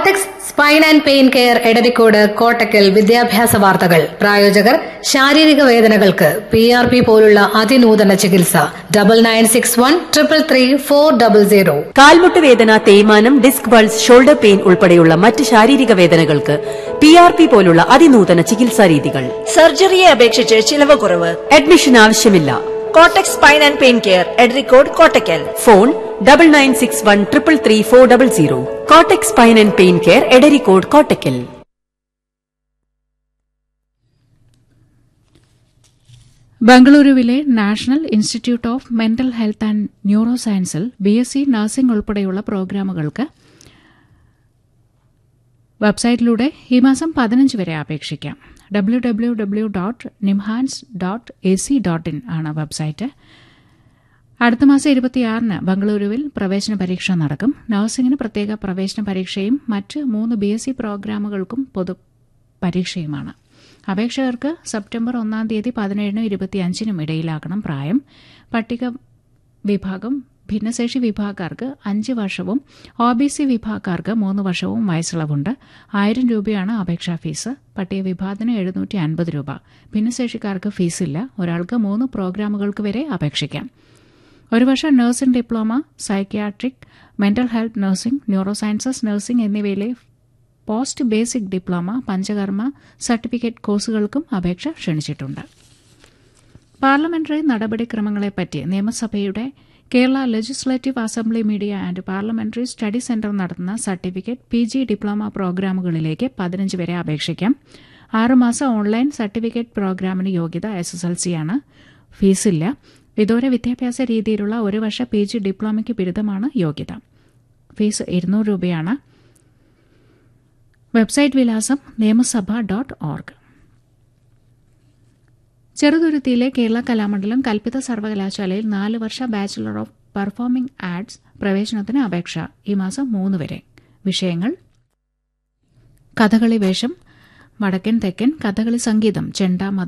കോട്ടക്സ് spine and pain care Edarikode Kottakkal വിദ്യാഭ്യാസ വാർത്തകൾ. പ്രായോജകർ ശാരീരിക വേദനകൾക്ക് PRP പോലുള്ള അതിനൂതന ചികിത്സ. 9961333400. കാൽമുട്ട് വേദന, തേയ്മാനം, ഡിസ്ക് ബൾസ്, ഷോൾഡർ പെയിൻ ഉൾപ്പെടെയുള്ള മറ്റ് ശാരീരിക വേദനകൾക്ക് PRP പോലുള്ള അതിനൂതന ചികിത്സാ രീതികൾ. സർജറിയെ അപേക്ഷിച്ച് ചിലവ് കുറവ്. അഡ്മിഷൻ ആവശ്യമില്ല. കോട്ടക്സ് spine and pain care Edarikode Kottakkal. Phone 9961333400. കോട്ടക്സ് spine and pain care Edarikode Kottakkal. ബംഗളൂരുവിലെ national institute of mental health and neuro സയൻസിൽ BSc നഴ്സിംഗ് ഉൾപ്പെടെയുള്ള പ്രോഗ്രാമുകൾക്ക് വെബ്സൈറ്റിലൂടെ ഈ മാസം 15 വരെ അപേക്ഷിക്കാം. www.nimhans.ac.in ആണ് വെബ്സൈറ്റ്. അടുത്ത മാസം 26-ന് ബംഗളൂരുവിൽ പ്രവേശന പരീക്ഷ നടക്കും. നഴ്സിംഗിന് പ്രത്യേക പ്രവേശന പരീക്ഷയും മറ്റ് 3 BSc പ്രോഗ്രാമുകൾക്കും പൊതു പരീക്ഷയുമാണ്. അപേക്ഷകർക്ക് സെപ്റ്റംബർ 1-ാം തീയതി 17-നും 25-നും ഇടയിലാകണം പ്രായം. പട്ടിക വിഭാഗം ഭിന്നശേഷി വിഭാഗക്കാർക്ക് 5 വർഷവും OBC വിഭാഗക്കാർക്ക് 3 വർഷവും വയസ്സിളവുണ്ട്. 1000 രൂപയാണ് അപേക്ഷാ ഫീസ്. പട്ടിക വിഭാഗത്തിന് 750 രൂപ. ഭിന്നശേഷിക്കാർക്ക് ഫീസില്ല. ഒരാൾക്ക് 3 പ്രോഗ്രാമുകൾക്ക് വരെ അപേക്ഷിക്കാം. ഒരു വർഷം nursing diploma, psychiatric, mental health nursing, neuro sciences nursing എന്നിവയിലെ post basic diploma, panchakarma certificate കോഴ്സുകൾക്കും അപേക്ഷ ക്ഷണിച്ചിട്ടുണ്ട്. പാർലമെന്ററി നടപടിക്രമങ്ങളെപ്പറ്റി നിയമസഭയുടെ Kerala legislative assembly media and parliamentary study centre നടത്തുന്ന സർട്ടിഫിക്കറ്റ് PG ഡിപ്ലോമ പ്രോഗ്രാമുകളിലേക്ക് 15 വരെ അപേക്ഷിക്കാം. 6 മാസം ഓൺലൈൻ സർട്ടിഫിക്കറ്റ് പ്രോഗ്രാമിന് യോഗ്യത SSLC ആണ്. ഫീസില്ല. വിദൂര വിദ്യാഭ്യാസ രീതിയിലുള്ള 1 വർഷ PG ഡിപ്ലോമയ്ക്ക് ബിരുദമാണ് യോഗ്യത. ഫീസ് 200 രൂപയാണ്. വെബ്സൈറ്റ് വിലാസം നിയമസഭ.org. ചെറുതുരുത്തിയിലെ കേരള കലാമണ്ഡലം കൽപ്പിത സർവകലാശാലയിൽ 4 വർഷ ബാച്ചിലർ ഓഫ് പെർഫോമിംഗ് ആർട്സ് പ്രവേശനത്തിന് അപേക്ഷ ഈ മാസം 3 വരെ. വിഷയങ്ങൾ: കഥകളി വേഷം, വടക്കൻ തെക്കൻ, കഥകളി സംഗീതം, ചെണ്ട,